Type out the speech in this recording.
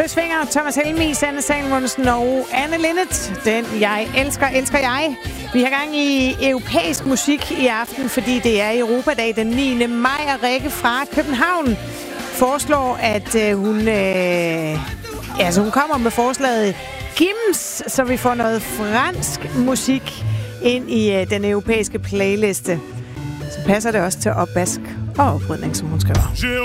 Tøsfinger, Thomas Helmig, Sanne Salmonsen og Anne Linnet. Den jeg elsker jeg. Vi har gang i europæisk musik i aften, fordi det er Europadag den 9. maj, og Rikke fra København foreslår, at hun kommer med forslaget Gims, så vi får noget fransk musik ind i den europæiske playliste. Så passer det også til opvask og oprydning, som hun skriver.